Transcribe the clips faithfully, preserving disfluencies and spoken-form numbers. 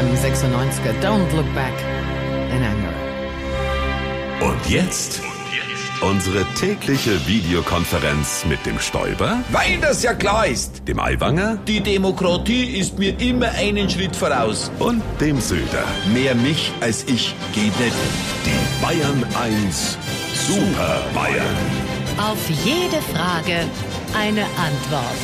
M sechsundneunziger. Don't look back in anger. Und jetzt unsere tägliche Videokonferenz mit dem Stoiber, weil das ja klar ist. dem Aiwanger Die Demokratie ist mir immer einen Schritt voraus. und dem Söder. Mehr mich als ich geht nicht. Die Bayern eins Super Bayern. Auf jede Frage eine Antwort.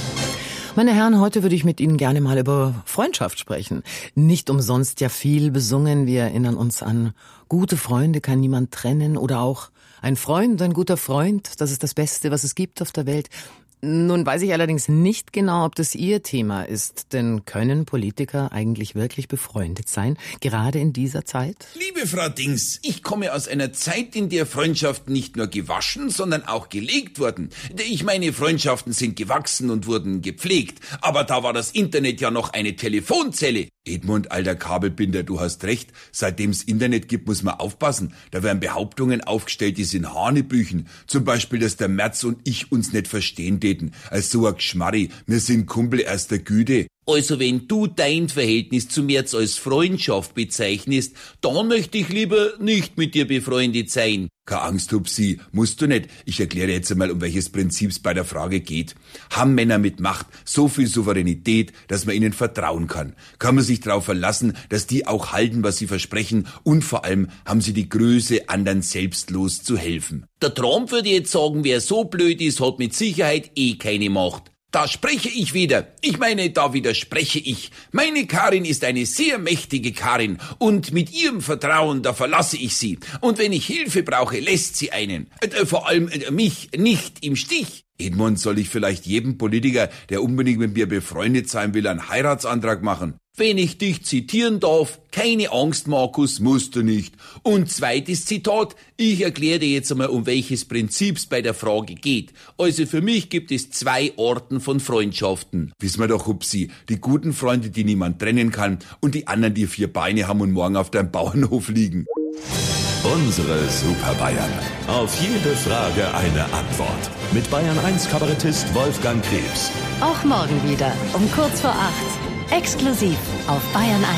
Meine Herren, heute würde ich mit Ihnen gerne mal über Freundschaft sprechen. Nicht umsonst ja viel besungen. Wir erinnern uns an gute Freunde kann niemand trennen oder auch ein Freund, ein guter Freund, das ist das Beste, was es gibt auf der Welt. Nun weiß ich allerdings nicht genau, ob das Ihr Thema ist, denn können Politiker eigentlich wirklich befreundet sein, gerade in dieser Zeit? Liebe Frau Dings, ich komme aus einer Zeit, in der Freundschaften nicht nur gewaschen, sondern auch gelegt wurden. Ich meine, Freundschaften sind gewachsen und wurden gepflegt, aber da war das Internet ja noch eine Telefonzelle. Edmund, alter Kabelbinder, du hast recht, seitdem's Internet gibt, muss man aufpassen. Da werden Behauptungen aufgestellt, die sind Hanebüchen. Zum Beispiel, dass der Merz und ich uns nicht verstehen täten. Als so ein Geschmarri, wir sind Kumpel erster Güte. Also wenn du dein Verhältnis zu Merz als Freundschaft bezeichnest, dann möchte ich lieber nicht mit dir befreundet sein. Keine Angst, Hupsi, musst du nicht. Ich erkläre jetzt einmal, um welches Prinzip es bei der Frage geht. Haben Männer mit Macht so viel Souveränität, dass man ihnen vertrauen kann? Kann man sich darauf verlassen, dass die auch halten, was sie versprechen? Und vor allem haben sie die Größe, anderen selbstlos zu helfen. Der Trump würde jetzt sagen, wer so blöd ist, hat mit Sicherheit eh keine Macht. Da spreche ich wieder. Ich meine, da widerspreche ich. Meine Karin ist eine sehr mächtige Karin und mit ihrem Vertrauen, da verlasse ich sie. Und wenn ich Hilfe brauche, lässt sie einen. Äh, vor allem äh, mich nicht im Stich. Edmund, soll ich vielleicht jedem Politiker, der unbedingt mit mir befreundet sein will, einen Heiratsantrag machen? Wenn ich dich zitieren darf, keine Angst, Markus, musst du nicht. Und zweites Zitat, ich erkläre dir jetzt einmal, um welches Prinzips bei der Frage geht. Also für mich gibt es zwei Arten von Freundschaften. Wissen wir doch, Hupsi, die guten Freunde, die niemand trennen kann und die anderen, die vier Beine haben und morgen auf deinem Bauernhof liegen. Unsere Super Bayern. Auf jede Frage eine Antwort. Mit Bayern eins Kabarettist Wolfgang Krebs. Auch morgen wieder um kurz vor acht. Exklusiv auf Bayern eins.